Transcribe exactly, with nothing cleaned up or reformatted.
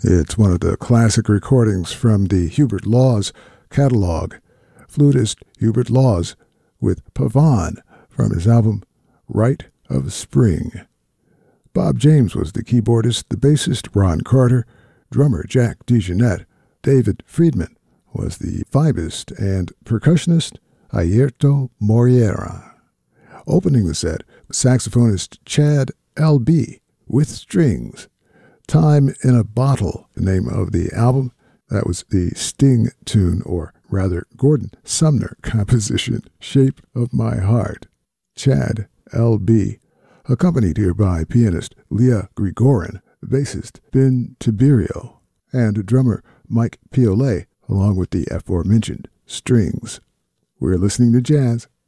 It's one of the classic recordings from the Hubert Laws catalog. Flutist Hubert Laws with Pavane from his album Rite of Spring. Bob James was the keyboardist, the bassist Ron Carter, drummer Jack DeJohnette. David Friedman was the vibist and percussionist Airto Moreira. Opening the set, saxophonist Chad L B with strings. Time in a Bottle, the name of the album. That was the Sting tune, or rather Gordon Sumner composition, Shape of My Heart. Chad L B, accompanied here by pianist Leah Grigorin, bassist Ben Tiberio, and drummer Mike Piolet, along with the aforementioned strings. We're listening to jazz